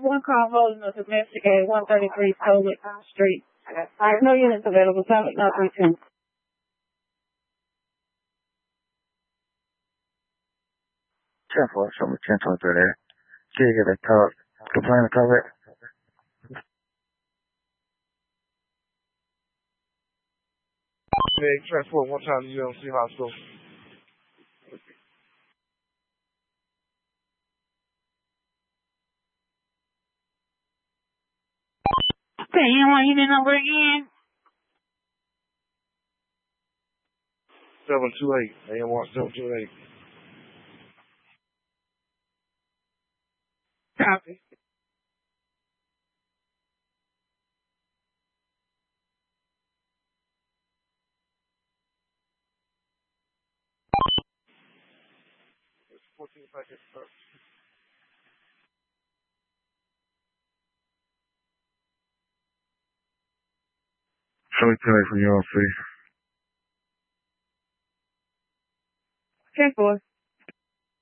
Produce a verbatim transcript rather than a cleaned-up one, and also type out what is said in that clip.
one call holding a domestic at one thirty-three Poland Street. There's no units available. Traffic not return. ten four, show me ten twenty-three there. Can you get that call? Complaint cover? Hey, transport one time to U M C Hospital. Okay, you want your number again? seven two eight. A M one seven two eight. Copy. fourteen packets. Show me ten from U M C. ten four.